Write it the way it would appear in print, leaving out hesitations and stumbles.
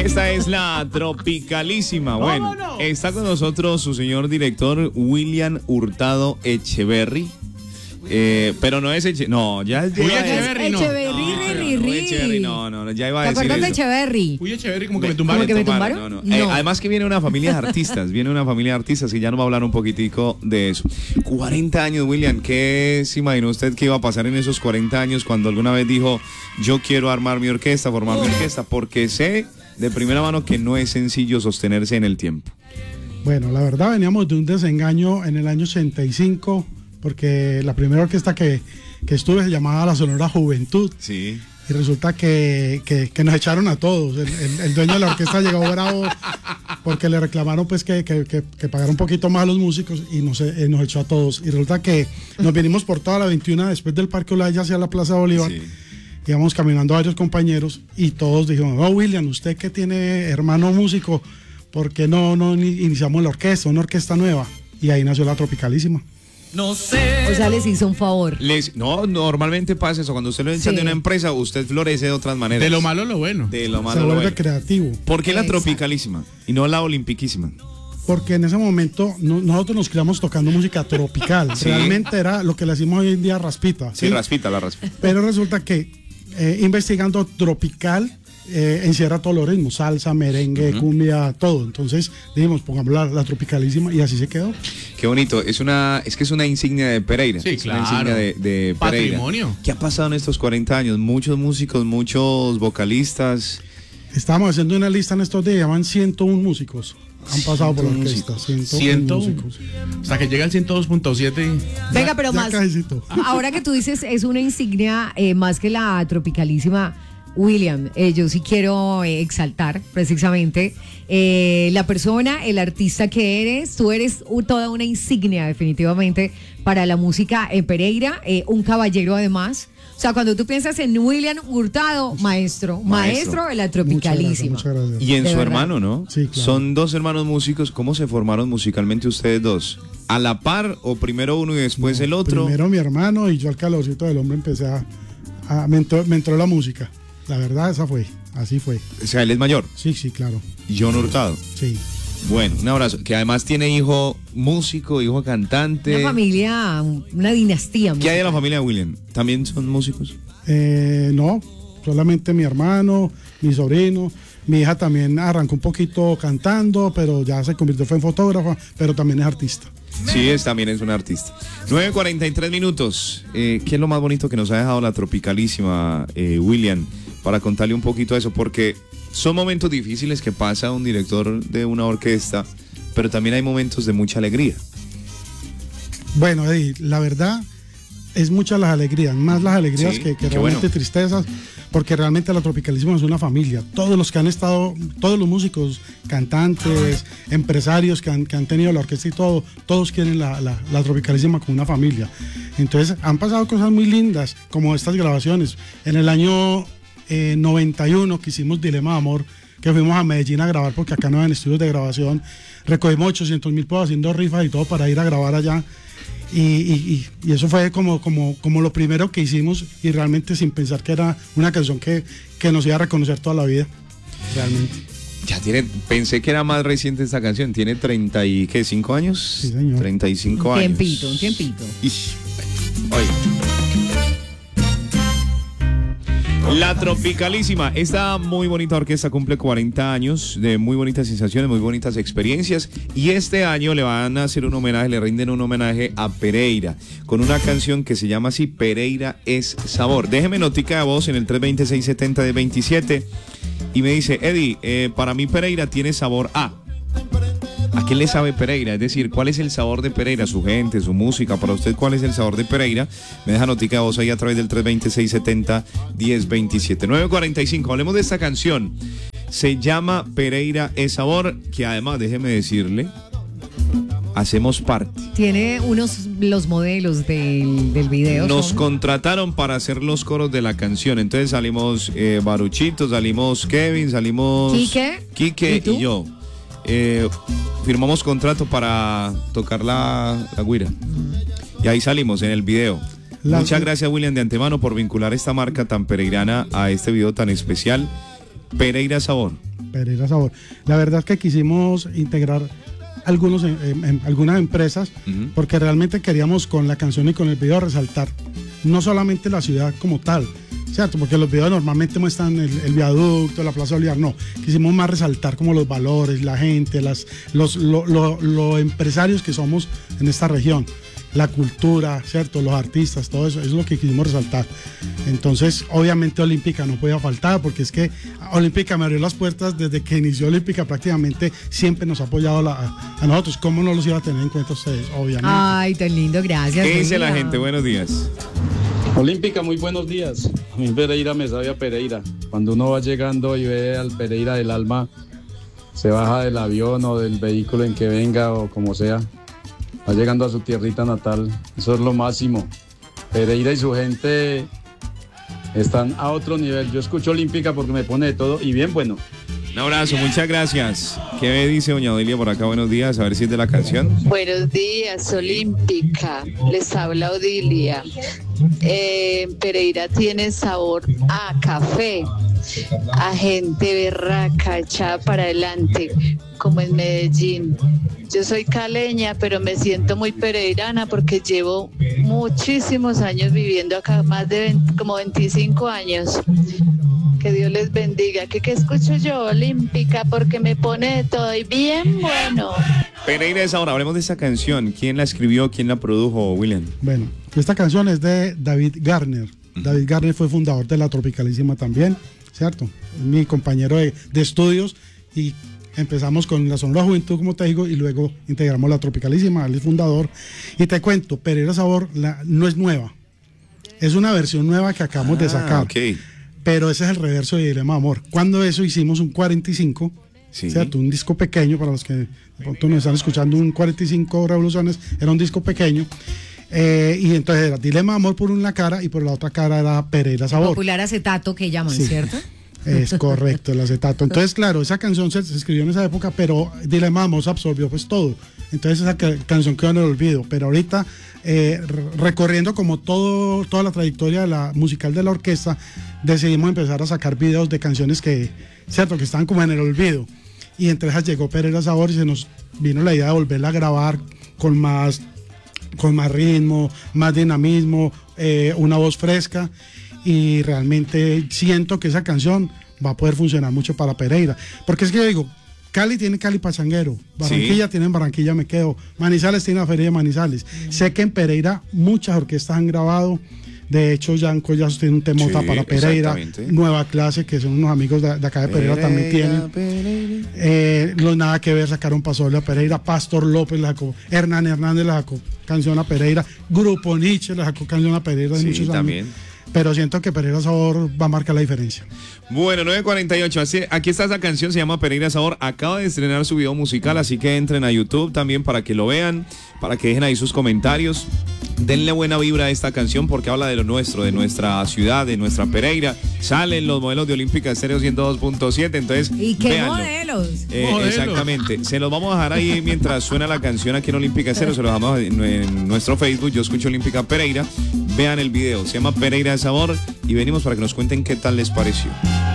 Esta es la Tropicalísima. Bueno, está con nosotros su señor director William Hurtado Echeverry. Pero no es no, ya es Echeverry, no. Echeverry, no, ya iba a decir. ¿Te acuerdas de Echeverry? Uy, Echeverry, como que me tumbaron. ¿Como que me tumbaron? No. Además que viene una familia de artistas, que ya nos va a hablar un poquitico de eso. 40 años, William, ¿qué se imaginó usted que iba a pasar en esos 40 años cuando alguna vez dijo, yo quiero armar mi orquesta, formar mi orquesta? Porque sé de primera mano que no es sencillo sostenerse en el tiempo. Bueno, la verdad veníamos de un desengaño en el año 85, porque la primera orquesta que estuve se llamaba la Sonora Juventud. Sí. Y resulta que nos echaron a todos. El dueño de la orquesta llegó bravo porque le reclamaron pues que pagara un poquito más a los músicos y nos echó a todos. Y resulta que nos vinimos por toda la 21 después del Parque Olaya hacia la Plaza Bolívar. Sí. Íbamos caminando varios compañeros y todos dijeron, William, usted que tiene hermano músico, ¿por qué no iniciamos la orquesta, una orquesta nueva? Y ahí nació la Tropicalísima. No sé. O sea, les hizo un favor. No, normalmente pasa eso. Cuando usted lo echa de una empresa, usted florece de otras maneras. De lo malo lo bueno. De lo malo se lo vuelve bueno. creativo. ¿Por qué la Tropicalísima y no la Olimpiquísima? Porque en ese momento nosotros nos criamos tocando música tropical. Sí. Realmente era lo que le decimos hoy en día raspita. Sí, raspita, la raspita. Pero resulta que investigando tropical encierra todos los ritmos, salsa, merengue, cumbia, todo. Entonces dijimos, pongamos la Tropicalísima y así se quedó. Qué bonito, es que es una insignia de Pereira. Sí, claro. Una insignia de Pereira. Patrimonio. ¿Qué ha pasado en estos 40 años? Muchos músicos, muchos vocalistas. Estábamos haciendo una lista en estos días, llaman 101 músicos. Han pasado por la orquesta, 101 músicos. Hasta que llega el 102.7. Venga, pero más. Ahora que tú dices, es una insignia más que la Tropicalísima. William, yo sí quiero exaltar precisamente la persona, el artista que eres. Tú eres toda una insignia definitivamente para la música en Pereira, un caballero además. O sea, cuando tú piensas en William Hurtado, maestro de la Tropicalísima. Muchas gracias. Y en su hermano, ¿no? Sí, claro. Son dos hermanos músicos. ¿Cómo se formaron musicalmente ustedes dos? ¿A la par o primero uno y después el otro? Primero mi hermano y yo al calorcito del hombre empecé me entró la música. La verdad, así fue. O sea, él es mayor. Sí, claro. John Hurtado. Sí. Bueno, un abrazo. Que además tiene hijo músico, hijo cantante. Una familia, una dinastía. ¿Qué hay de la familia de William? ¿También son músicos? No, solamente mi hermano, mi sobrino. Mi hija también arrancó un poquito cantando, pero ya se convirtió en fotógrafa, pero también es artista. Sí, también es un artista. 9:43 minutos. ¿Qué es lo más bonito que nos ha dejado la Tropicalísima, William? Para contarle un poquito de eso, porque son momentos difíciles que pasa un director de una orquesta, pero también hay momentos de mucha alegría. Bueno, Eddie, la verdad es muchas las alegrías, más las alegrías que realmente tristezas, porque realmente la Tropicalísima es una familia. Todos los que han estado, todos los músicos, cantantes, empresarios que han tenido la orquesta y todo, todos quieren la Tropicalísima como una familia. Entonces han pasado cosas muy lindas, como estas grabaciones. En el año 91 que hicimos Dilema de Amor, que fuimos a Medellín a grabar porque acá no habían estudios de grabación, recogimos 800,000 pesos haciendo rifas y todo para ir a grabar allá. Y eso fue como lo primero que hicimos, y realmente sin pensar que era una canción que nos iba a reconocer toda la vida, realmente. Pensé que era más reciente esta canción, tiene 35 años. Sí, señor. 35 años. Un tiempito. Oye. La Tropicalísima, esta muy bonita orquesta cumple 40 años de muy bonitas sensaciones, muy bonitas experiencias, y este año le van a hacer un homenaje, le rinden un homenaje a Pereira con una canción que se llama así, Pereira es Sabor. Déjeme notica de voz en el 320-670-27 y me dice, Eddie, para mí Pereira tiene sabor a... ¿A qué le sabe Pereira? Es decir, ¿cuál es el sabor de Pereira? Su gente, su música. Para usted, ¿cuál es el sabor de Pereira? Me deja notica de voz ahí a través del 320-670-1027. 9:45. Hablemos de esta canción. Se llama Pereira es Sabor, que además, déjeme decirle, hacemos parte. Tiene los modelos del video. Nos contrataron para hacer los coros de la canción. Entonces salimos Baruchito, salimos Kevin, salimos Quique y yo. Firmamos contrato para tocar la güira. Y ahí salimos en el video. Muchas gracias, William, de antemano por vincular esta marca tan pereirana a este video tan especial. Pereira Sabor. Pereira Sabor. La verdad es que quisimos integrar algunas empresas porque realmente queríamos con la canción y con el video resaltar no solamente la ciudad como tal, ¿cierto? Porque los videos normalmente muestran el viaducto, la Plaza Bolívar, no. Quisimos más resaltar como los valores, la gente, los empresarios que somos en esta región, la cultura, ¿cierto? Los artistas, todo eso es lo que quisimos resaltar. Entonces, obviamente Olímpica no podía faltar, porque es que Olímpica me abrió las puertas desde que inició Olímpica, prácticamente siempre nos ha apoyado a nosotros. ¿Cómo no los iba a tener en cuenta ustedes? Obviamente. Ay, tan lindo, gracias. ¿Qué dice la gente? Buenos días. Olímpica, muy buenos días. A mí Pereira me sabe a Pereira. Cuando uno va llegando y ve al Pereira del alma, se baja del avión o del vehículo en que venga o como sea, va llegando a su tierrita natal. Eso es lo máximo. Pereira y su gente están a otro nivel. Yo escucho Olímpica porque me pone de todo y bien bueno. Un abrazo, muchas gracias. ¿Qué me dice doña Odilia por acá? Buenos días, a ver si es de la canción. Buenos días, Olímpica. Les habla Odilia. Pereira tiene sabor a café, a gente berraca, echada para adelante, como en Medellín. Yo soy caleña, pero me siento muy pereirana porque llevo muchísimos años viviendo acá, más de como 25 años. Que Dios les bendiga. ¿Qué escucho yo? Olímpica, porque me pone de todo y bien bueno. Pereira es ahora. Hablemos de esa canción. ¿Quién la escribió? ¿Quién la produjo, William? Bueno, esta canción es de David Garner. David Garner fue fundador de La Tropicalísima también, ¿cierto? Es mi compañero de estudios y empezamos con la Sonora Juventud, como te digo, y luego integramos La Tropicalísima, él es fundador. Y te cuento, Pereira Sabor no es nueva. Es una versión nueva que acabamos de sacar. Okay. Pero ese es el reverso de Dilema de Amor. Cuando eso hicimos un 45, sí, ¿cierto? Un disco pequeño, para los que de pronto nos están escuchando, un 45 revoluciones, era un disco pequeño. Y entonces era Dilema de Amor por una cara y por la otra cara era Pereira Sabor. El popular acetato que llaman, sí, ¿cierto? Es correcto, el acetato. Entonces, claro, esa canción se escribió en esa época, pero Dilema de Amor absorbió pues todo. Entonces esa canción quedó en el olvido. Pero ahorita, recorriendo como toda la trayectoria de la musical de la orquesta, decidimos empezar a sacar videos de canciones que estaban como en el olvido. Y entre esas llegó Pereira Sabor y se nos vino la idea de volverla a grabar con más ritmo, más dinamismo, una voz fresca. Y realmente siento que esa canción va a poder funcionar mucho para Pereira. Porque es que yo digo, Cali tiene Cali Pachanguero, Barranquilla tiene Barranquilla Me Quedo, Manizales tiene la Feria de Manizales. Sé que en Pereira muchas orquestas han grabado. De hecho, Jan Collazos tiene un temota para Pereira, Nueva Clase, que son unos amigos de acá de Pereira, también tienen. Los Nada Que Ver sacaron Pasola a Pereira, Pastor López le sacó, Hernán Hernández le sacó canción a Pereira, Grupo Nietzsche le sacó canción a Pereira de muchos años. Pero siento que Pereira Sabor va a marcar la diferencia. Bueno, 9:48. Aquí está esa canción, se llama Pereira Sabor. Acaba de estrenar su video musical, así que entren a YouTube también para que lo vean, para que dejen ahí sus comentarios. Denle buena vibra a esta canción porque habla de lo nuestro, de nuestra ciudad, de nuestra Pereira. Salen los modelos de Olímpica Estéreo 102.7. Entonces, ¿y qué véanlo. modelos? Exactamente. Se los vamos a dejar ahí mientras suena la canción aquí en Olímpica Estéreo. Se los dejamos en nuestro Facebook. Yo escucho Olímpica Pereira. Vean el video. Se llama Pereira de Sabor y venimos para que nos cuenten qué tal les pareció.